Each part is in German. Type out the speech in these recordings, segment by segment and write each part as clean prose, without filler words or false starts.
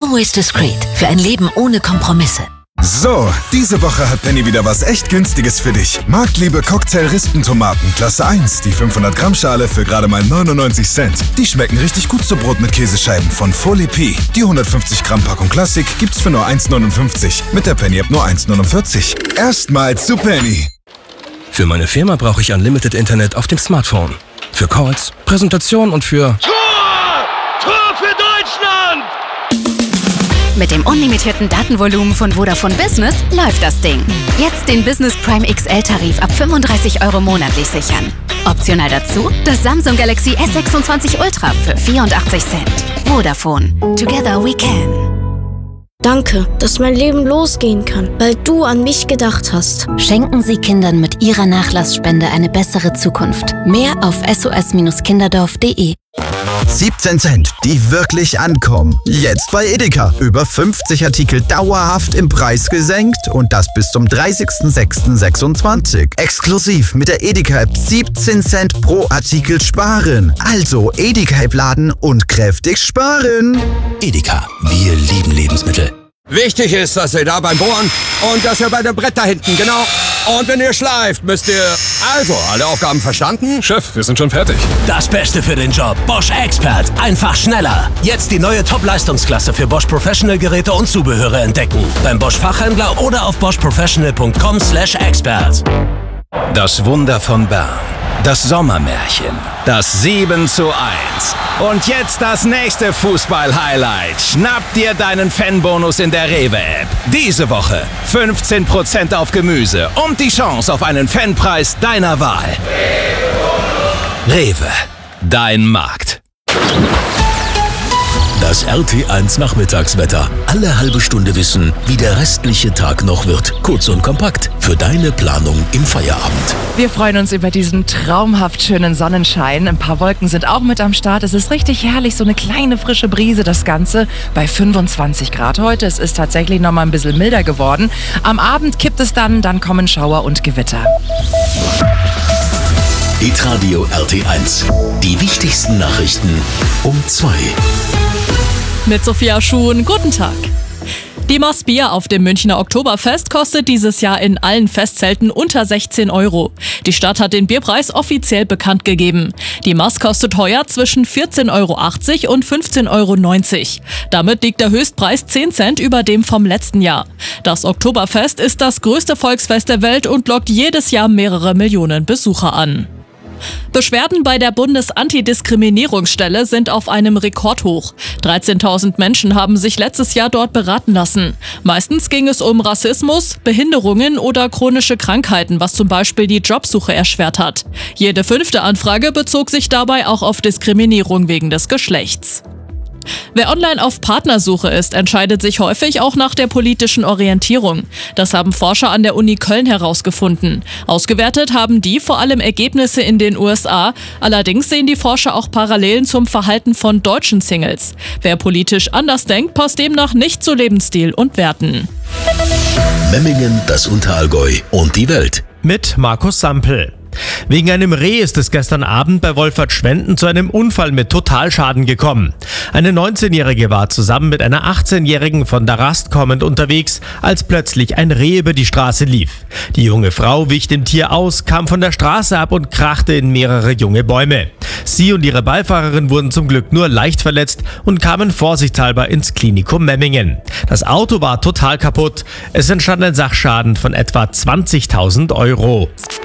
Always discreet. Für ein Leben ohne Kompromisse. So, diese Woche hat Penny wieder was echt Günstiges für dich. Marktliebe Cocktail-Rispentomaten, Klasse 1, die 500 Gramm Schale für gerade mal 99 Cent. Die schmecken richtig gut zu Brot mit Käsescheiben von Folie P. Die 150 Gramm Packung Klassik gibt's für nur 1,59. Mit der Penny-App nur 1,49. Erstmals zu Penny. Für meine Firma brauche ich Unlimited Internet auf dem Smartphone. Für Calls, Präsentationen und für... Tor für Deutschland! Mit dem unlimitierten Datenvolumen von Vodafone Business läuft das Ding. Jetzt den Business Prime XL-Tarif ab 35 € monatlich sichern. Optional dazu das Samsung Galaxy S26 Ultra für 84 Cent. Vodafone. Together we can. Danke, dass mein Leben losgehen kann, weil du an mich gedacht hast. Schenken Sie Kindern mit Ihrer Nachlassspende eine bessere Zukunft. Mehr auf sos-kinderdorf.de. 17 Cent, die wirklich ankommen. Jetzt bei Edeka. Über 50 Artikel dauerhaft im Preis gesenkt und das bis zum 30.06.26. Exklusiv mit der Edeka-App 17 Cent pro Artikel sparen. Also Edeka-App laden und kräftig sparen. Edeka, wir lieben Lebensmittel. Wichtig ist, dass ihr da beim Bohren und dass ihr bei dem Brett da hinten, genau. Und wenn ihr schleift, müsst ihr... Also, alle Aufgaben verstanden? Chef, wir sind schon fertig. Das Beste für den Job. Bosch Expert. Einfach schneller. Jetzt die neue Top-Leistungsklasse für Bosch Professional Geräte und Zubehöre entdecken. Beim Bosch Fachhändler oder auf boschprofessional.com/expert. Das Wunder von Bern. Das Sommermärchen. Das 7:1. Und jetzt das nächste Fußball-Highlight. Schnapp dir deinen Fanbonus in der Rewe-App. Diese Woche 15% auf Gemüse und die Chance auf einen Fanpreis deiner Wahl. Rewe, dein Markt. Das RT1 Nachmittagswetter. Alle halbe Stunde wissen, wie der restliche Tag noch wird. Kurz und kompakt für deine Planung im Feierabend. Wir freuen uns über diesen traumhaft schönen Sonnenschein. Ein paar Wolken sind auch mit am Start. Es ist richtig herrlich, so eine kleine frische Brise, das Ganze bei 25 Grad heute. Es ist tatsächlich noch mal ein bisschen milder geworden. Am Abend kippt es dann kommen Schauer und Gewitter. Hitradio RT1. Die wichtigsten Nachrichten um 2. Mit Sophia Schuhn, guten Tag. Die Maß Bier auf dem Münchner Oktoberfest kostet dieses Jahr in allen Festzelten unter 16 €. Die Stadt hat den Bierpreis offiziell bekannt gegeben. Die Maß kostet heuer zwischen 14,80 € und 15,90 €. Damit liegt der Höchstpreis 10 Cent über dem vom letzten Jahr. Das Oktoberfest ist das größte Volksfest der Welt und lockt jedes Jahr mehrere Millionen Besucher an. Beschwerden bei der Bundesantidiskriminierungsstelle sind auf einem Rekordhoch. 13.000 Menschen haben sich letztes Jahr dort beraten lassen. Meistens ging es um Rassismus, Behinderungen oder chronische Krankheiten, was zum Beispiel die Jobsuche erschwert hat. Jede 5. Anfrage bezog sich dabei auch auf Diskriminierung wegen des Geschlechts. Wer online auf Partnersuche ist, entscheidet sich häufig auch nach der politischen Orientierung. Das haben Forscher an der Uni Köln herausgefunden. Ausgewertet haben die vor allem Ergebnisse in den USA. Allerdings sehen die Forscher auch Parallelen zum Verhalten von deutschen Singles. Wer politisch anders denkt, passt demnach nicht zu Lebensstil und Werten. Memmingen, das Unterallgäu und die Welt. Mit Markus Sampel. Wegen einem Reh ist es gestern Abend bei Wolfertschwenden zu einem Unfall mit Totalschaden gekommen. Eine 19-Jährige war zusammen mit einer 18-Jährigen von der Rast kommend unterwegs, als plötzlich ein Reh über die Straße lief. Die junge Frau wich dem Tier aus, kam von der Straße ab und krachte in mehrere junge Bäume. Sie und ihre Beifahrerin wurden zum Glück nur leicht verletzt und kamen vorsichtshalber ins Klinikum Memmingen. Das Auto war total kaputt. Es entstand ein Sachschaden von etwa 20.000 €.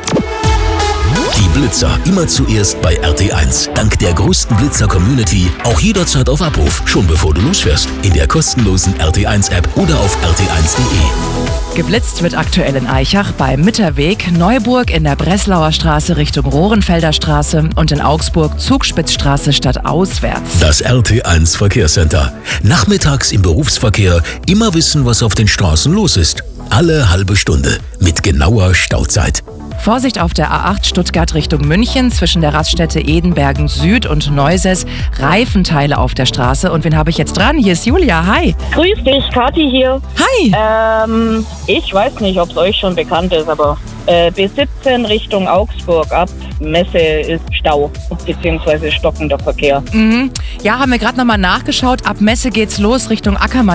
Die Blitzer immer zuerst bei RT1. Dank der größten Blitzer-Community auch jederzeit auf Abruf, schon bevor du losfährst. In der kostenlosen RT1-App oder auf rt1.de. Geblitzt wird aktuell in Aichach beim Mitterweg, Neuburg in der Breslauer Straße Richtung Rohrenfelder Straße und in Augsburg Zugspitzstraße stadtauswärts. Das RT1 Verkehrscenter. Nachmittags im Berufsverkehr immer wissen, was auf den Straßen los ist. Alle halbe Stunde mit genauer Stauzeit. Vorsicht auf der A8 Stuttgart Richtung München zwischen der Raststätte Edenbergen Süd und Neuses. Reifenteile auf der Straße. Und wen habe ich jetzt dran? Hier ist Julia. Hi. Grüß dich, Kathi hier. Hi. Ich weiß nicht, ob es euch schon bekannt ist, aber B17 Richtung Augsburg ab Messe ist Stau bzw. stockender Verkehr. Ja, haben wir gerade nochmal nachgeschaut. Ab Messe geht's los Richtung Ackermann.